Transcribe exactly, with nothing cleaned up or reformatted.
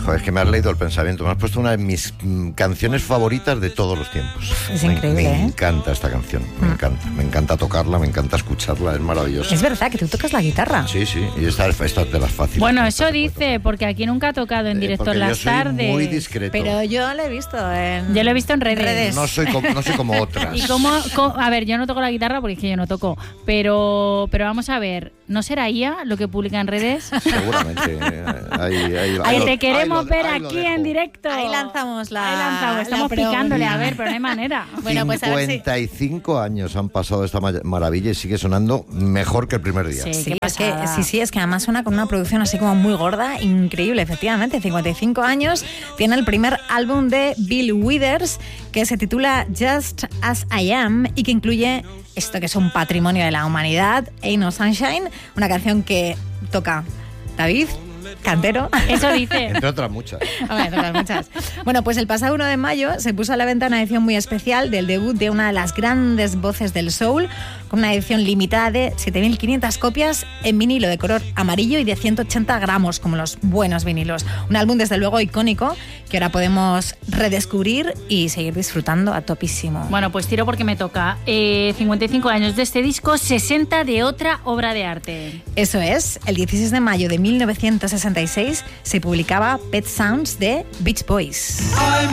Joder, es que me has leído el pensamiento. Me has puesto una de mis mm, canciones favoritas de todos los tiempos. Es me, increíble, me ¿eh? encanta esta canción, me Mm. encanta. Me encanta tocarla, me encanta escucharla, es maravillosa. Es verdad que tú tocas la guitarra. Sí, sí, y esta, esta es de las fáciles. Bueno, Esta eso se puede dice, tocar. porque aquí nunca ha tocado en Eh, directo porque en yo las soy tardes. muy discreto. Pero yo lo he visto en... Yo lo he visto en redes. redes. No soy como, no soy como otras. Y cómo, cómo- a ver, yo no toco la guitarra porque es que yo no toco, pero, pero vamos a ver, ¿no será I A lo que publica en redes? Seguramente. eh, ahí, ahí, ahí Ahí lo- te ahí queremos lo- ver ahí lo aquí dejo. en directo. Ahí lanzamos la... Ahí lanzamos, la estamos pregunta. picándole, a ver, pero no hay manera. Bueno, pues a ver si... cincuenta y cinco años han pasado de esta ma- maravilla y sigue sonando mejor que el primer día. Sí. Sí, Qué es que, pasada. sí, sí, es que además suena con una producción así como muy gorda, increíble, efectivamente. cincuenta y cinco años, tiene el primer álbum de Bill Withers, que se titula Just As I Am y que incluye esto que es un patrimonio de la humanidad, Ain't No Sunshine, una canción que toca David Cantero. Eso dice. Entre otras muchas. Hombre, todas muchas. Bueno, pues el pasado uno de mayo se puso a la venta una edición muy especial del debut de una de las grandes voces del soul, con una edición limitada de siete mil quinientas copias en vinilo de color amarillo y de ciento ochenta gramos, como los buenos vinilos. Un álbum, desde luego, icónico, que ahora podemos redescubrir y seguir disfrutando a topísimo. Bueno, pues tiro porque me toca. Eh, cincuenta y cinco años de este disco, sesenta de otra obra de arte. Eso es, el dieciséis de mayo de mil novecientos sesenta y seis se publicaba Pet Sounds de Beach Boys. I'm